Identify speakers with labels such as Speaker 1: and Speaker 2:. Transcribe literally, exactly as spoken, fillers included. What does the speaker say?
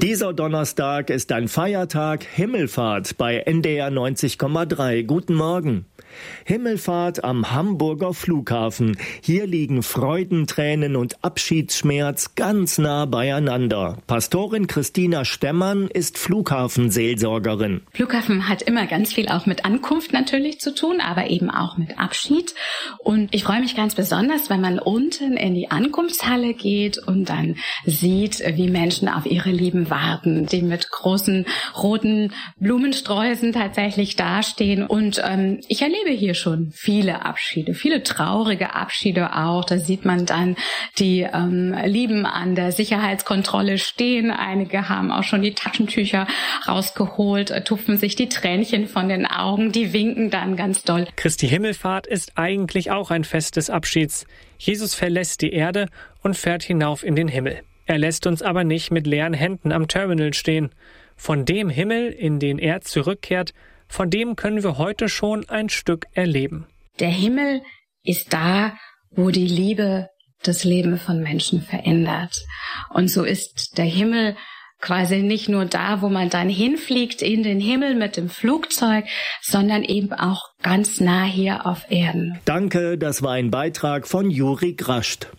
Speaker 1: Dieser Donnerstag ist ein Feiertag, Himmelfahrt bei N D R neunzig Komma drei. Guten Morgen. Himmelfahrt am Hamburger Flughafen. Hier liegen Freudentränen und Abschiedsschmerz ganz nah beieinander. Pastorin Christina Stemmann ist Flughafenseelsorgerin.
Speaker 2: Flughafen hat immer ganz viel auch mit Ankunft natürlich zu tun, aber eben auch mit Abschied. Und ich freue mich ganz besonders, wenn man unten in die Ankunftshalle geht und dann sieht, wie Menschen auf ihre Lieben warten, die mit großen roten Blumensträußen tatsächlich dastehen. Und ähm, ich erlebe hier schon viele Abschiede, viele traurige Abschiede auch. Da sieht man dann die ähm, Lieben an der Sicherheitskontrolle stehen. Einige haben auch schon die Taschentücher rausgeholt, äh, tupfen sich die Tränchen von den Augen, die winken dann ganz doll.
Speaker 3: Christi Himmelfahrt ist eigentlich auch ein Fest des Abschieds. Jesus verlässt die Erde und fährt hinauf in den Himmel. Er lässt uns aber nicht mit leeren Händen am Terminal stehen. Von dem Himmel, in den er zurückkehrt, von dem können wir heute schon ein Stück erleben.
Speaker 2: Der Himmel ist da, wo die Liebe das Leben von Menschen verändert. Und so ist der Himmel quasi nicht nur da, wo man dann hinfliegt in den Himmel mit dem Flugzeug, sondern eben auch ganz nah hier auf Erden.
Speaker 1: Danke, das war ein Beitrag von Juri Grascht.